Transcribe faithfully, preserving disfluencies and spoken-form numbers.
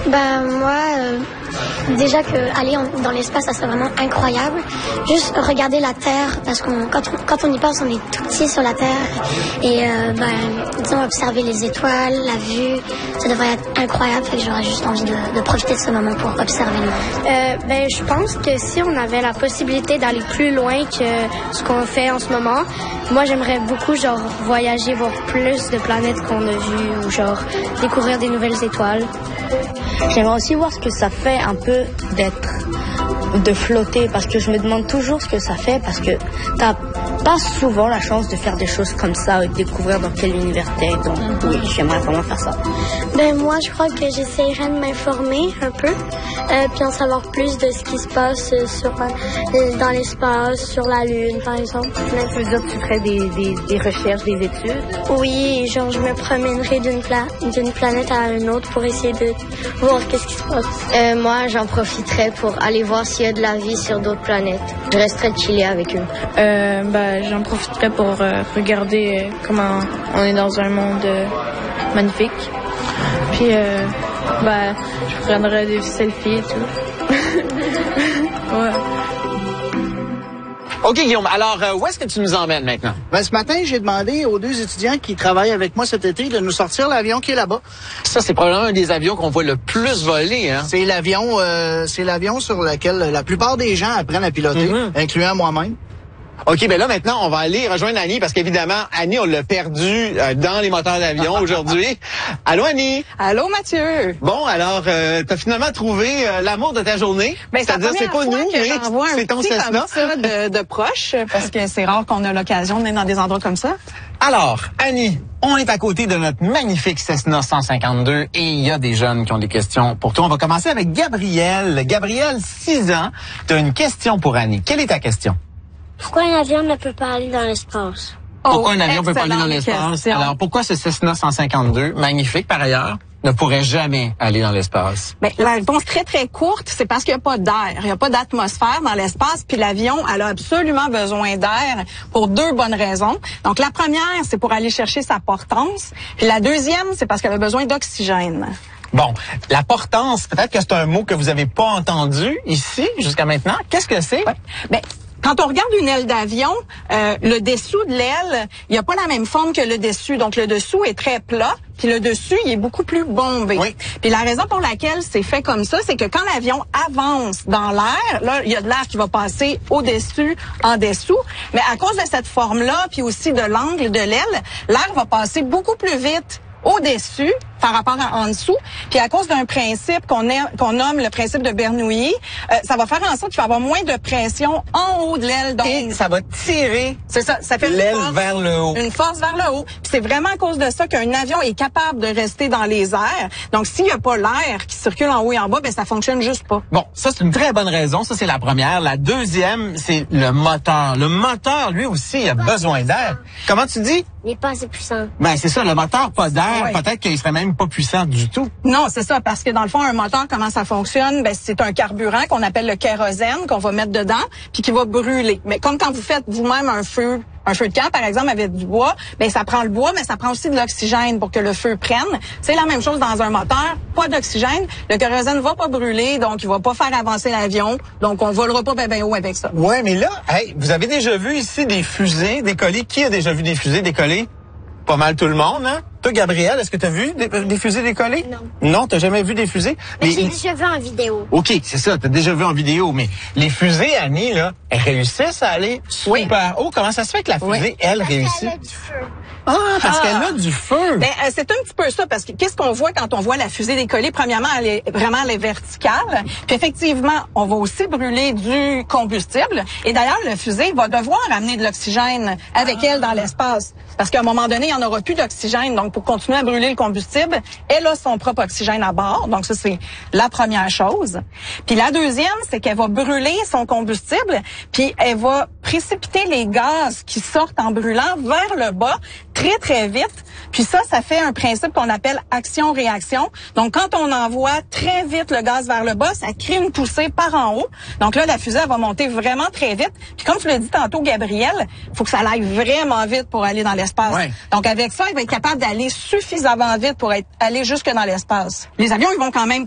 Ben moi, euh, déjà que aller en, dans l'espace, ça serait vraiment incroyable. Juste regarder la Terre, parce qu'on quand on, quand on y pense, on est tout petit sur la Terre. Et euh, ben, disons, observer les étoiles, la vue, ça devrait être incroyable. Fait que j'aurais juste envie de, de profiter de ce moment pour observer le monde. Euh, ben je pense que si on avait la possibilité d'aller plus loin que ce qu'on fait en ce moment, moi j'aimerais beaucoup genre voyager, voir plus de planètes qu'on a vues ou genre découvrir des nouvelles étoiles. J'aimerais aussi voir ce que ça fait un peu d'être, de flotter, parce que je me demande toujours ce que ça fait, parce que t'as pas souvent la chance de faire des choses comme ça et de découvrir dans quel univers t'es. Donc oui, j'aimerais vraiment faire ça. Ben moi, je crois que j'essaierais de m'informer un peu, euh, puis en savoir plus de ce qui se passe sur euh, dans l'espace, sur la Lune, par exemple. Tu veux dire que tu ferais des, des, des recherches, des études? Oui, genre je me promènerais d'une pla- d'une planète à une autre pour essayer de voir qu'est-ce qui se passe. Euh, moi, j'en profiterais pour aller voir s'il y a de la vie sur d'autres planètes. Je resterais chiller avec eux. Euh, ben, j'en profiterais pour euh, regarder euh, comment on est dans un monde euh, magnifique. Puis, euh, ben, je prendrais des selfies et tout. Ouais. OK, Guillaume. Alors, euh, où est-ce que tu nous emmènes maintenant? Ben, ce matin, j'ai demandé aux deux étudiants qui travaillent avec moi cet été de nous sortir l'avion qui est là-bas. Ça, c'est probablement un des avions qu'on voit le plus voler, hein? C'est l'avion, euh, c'est l'avion sur lequel la plupart des gens apprennent à piloter, mm-hmm. incluant moi-même. OK, ben là, maintenant, on va aller rejoindre Annie, parce qu'évidemment, Annie, on l'a perdu euh, dans les moteurs d'avion aujourd'hui. Allô, Annie? Allô, Mathieu? Bon, alors, euh, t'as finalement trouvé euh, l'amour de ta journée. Ben, c'est-à-dire, c'est pas nous, mais c'est ton Cessna. Ça de, de proche, parce que c'est rare qu'on a l'occasion d'être dans des endroits comme ça. Alors, Annie, on est à côté de notre magnifique Cessna cent cinquante-deux et il y a des jeunes qui ont des questions pour toi. On va commencer avec Gabrielle. Gabrielle, six ans, t'as une question pour Annie. Quelle est ta question? Pourquoi un avion ne peut pas aller dans l'espace? Pourquoi oh, un avion peut pas aller dans l'espace? Alors, pourquoi ce Cessna cent cinquante-deux, magnifique par ailleurs, ne pourrait jamais aller dans l'espace? Ben, la réponse très, très courte, c'est parce qu'il n'y a pas d'air. Il n'y a pas d'atmosphère dans l'espace, puis l'avion, elle a absolument besoin d'air pour deux bonnes raisons. Donc, la première, c'est pour aller chercher sa portance. Puis la deuxième, c'est parce qu'elle a besoin d'oxygène. Bon, la portance, peut-être que c'est un mot que vous avez pas entendu ici jusqu'à maintenant. Qu'est-ce que c'est? Ouais. Ben, quand on regarde une aile d'avion, euh, le dessous de l'aile, il n'y a pas la même forme que le dessus. Donc, le dessous est très plat, puis le dessus, il est beaucoup plus bombé. Oui. Puis la raison pour laquelle c'est fait comme ça, c'est que quand l'avion avance dans l'air, là, il y a de l'air qui va passer au-dessus, en dessous. Mais à cause de cette forme-là, puis aussi de l'angle de l'aile, l'air va passer beaucoup plus vite au-dessus par rapport à en dessous. Puis à cause d'un principe qu'on qu'on nomme le principe de Bernoulli, euh, ça va faire en sorte qu'il va y avoir moins de pression en haut de l'aile. Donc, et ça va tirer c'est ça, ça fait l'aile vers le haut. Une force vers le haut. Puis c'est vraiment à cause de ça qu'un avion est capable de rester dans les airs. Donc s'il n'y a pas l'air qui circule en haut et en bas, ben ça fonctionne juste pas. Bon, ça c'est une très bonne raison. Ça c'est la première. La deuxième, c'est le moteur. Le moteur, lui aussi, il a besoin d'air. Comment tu dis? Il n'est pas assez puissant. Ben c'est ça, le moteur, pas d'air. Ouais. Peut-être qu'il serait même pas puissant du tout. Non, c'est ça, parce que dans le fond, un moteur, comment ça fonctionne? Ben, c'est un carburant qu'on appelle le kérosène qu'on va mettre dedans, puis qui va brûler. Mais comme quand vous faites vous-même un feu, un feu de camp, par exemple, avec du bois, ben ça prend le bois, mais ça prend aussi de l'oxygène pour que le feu prenne. C'est la même chose dans un moteur, pas d'oxygène, le kérosène va pas brûler, donc il va pas faire avancer l'avion, donc on volera pas ben, ben haut avec ça. Ouais, mais là, hey, vous avez déjà vu ici des fusées décoller? Qui a déjà vu des fusées décoller? Pas mal tout le monde, hein? Toi, Gabrielle, est-ce que tu as vu des, des fusées décoller? Non. Non, t'as jamais vu des fusées? Mais j'ai déjà vu en vidéo. OK, c'est ça, t'as déjà vu en vidéo, mais les fusées, Annie, là, elles réussissent à aller super oui. haut. Comment ça se fait que la fusée, oui. elle, parce réussit? qu'elle a du feu. Ah, parce ah. qu'elle a du feu. Ben, euh, c'est un petit peu ça, parce que qu'est-ce qu'on voit quand on voit la fusée décoller? Premièrement, elle est vraiment elle est verticale. Puis effectivement, on va aussi brûler du combustible. Et d'ailleurs, la fusée va devoir amener de l'oxygène avec ah. elle dans l'espace. Parce qu'à un moment donné, il n'y en aura plus d'oxygène. Donc, pour continuer à brûler le combustible, elle a son propre oxygène à bord. Donc, ça, c'est la première chose. Puis la deuxième, c'est qu'elle va brûler son combustible, puis elle va précipiter les gaz qui sortent en brûlant vers le bas très, très vite. Puis ça, ça fait un principe qu'on appelle action-réaction. Donc, quand on envoie très vite le gaz vers le bas, ça crée une poussée par en haut. Donc là, la fusée, elle va monter vraiment très vite. Puis comme tu l'as dit tantôt, Gabrielle, il faut que ça aille vraiment vite pour aller dans l'espace. Ouais. Donc, avec ça, il va être capable d'aller suffisamment vite pour être aller jusque dans l'espace. Les avions, ils vont quand même